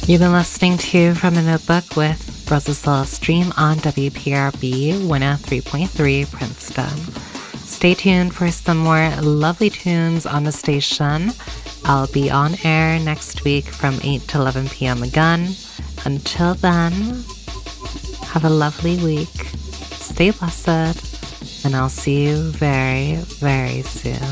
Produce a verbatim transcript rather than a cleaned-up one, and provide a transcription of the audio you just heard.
You've been listening to From the Notebook with Rosa Stream on W P R B one oh three point three Princeton. Stay tuned for some more lovely tunes on the station. I'll be on air next week from eight to eleven p.m. again. Until then, have a lovely week. Stay blessed. And I'll see you very, very soon.